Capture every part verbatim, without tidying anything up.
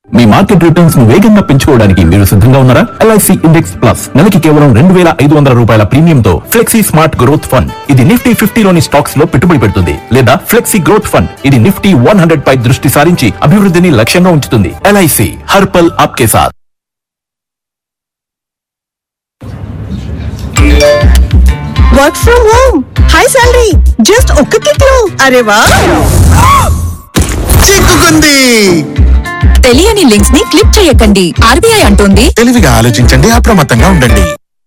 మీ market returns ను వేగంగా పెంచుకోవడానికి మీరు సిద్ధంగా ఉన్నారా? ఎల్ఐసి ఇండెక్స్ ప్లస్ నెలకి కేవలం రెండు వేల ఐదు వందల రూపాయల ప్రీమియంతో ఫ్లెక్సీ స్మార్ట్ గ్రోత్ ఫండ్. ఇది నిఫ్టీ ఫిఫ్టీలోని స్టాక్స్ లో పెట్టుబడి పెడుతుంది. లేదా ఫ్లెక్సీ గ్రోత్ ఫండ్, ఇది నిఫ్టీ వన్ హండ్రెడ్ పై దృష్టి సారించి అభివృద్ధిని లక్ష్యంగా ఉంచుతుంది. ఎల్ఐసి హర్ పల్ ఆప్కే సాథ్. Work from home, high salary, just ఒక్క క్లిక్ లో. అరే వా, చిక్కుకుంది. తెలియని లింక్స్ ని క్లిక్ చేయకండి. ఆర్బీఐ అంటోంది తెలివిగా ఆలోచించండి, అప్రమత్తంగా ఉండండి.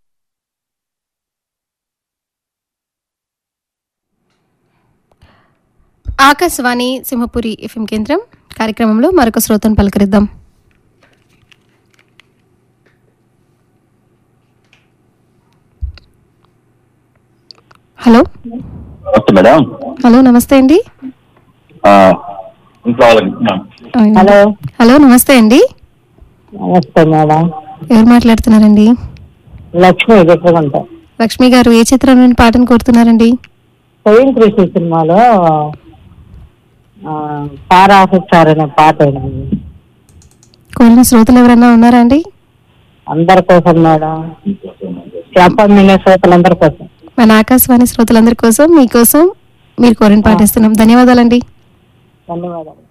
ఆకాశవాణి సింహపురి ఎఫ్ఎం కేంద్రం కార్యక్రమంలో మరొక శ్రోతను పలకరిద్దాం. Hello madam. హలో నమస్తే అండి. హలో హలో నమస్తే అండి. నమస్తే మేడం. ఎవరు మాట్లాడుతున్నారండి? లక్ష్మి దగ్గర. లక్ష్మి గారు ఏ చిత్రం నుండి పాటను కోరుతున్నారండి? స్వయం కృషి సినిమాలో సారా ఆఫీసర్ అనే పాట కోరిన శ్రోతలు ఎవరన్నా ఉన్నారా అండి? అందరి కోసం మేడం, చెప్పండి శ్రోతలందరి కోసం, మన ఆకాశవాణి శ్రోతలందరి కోసం, మీకోసం మీరు కోరిన పాటిస్తున్నాం. ధన్యవాదాలండి. ధన్యవాదాలు.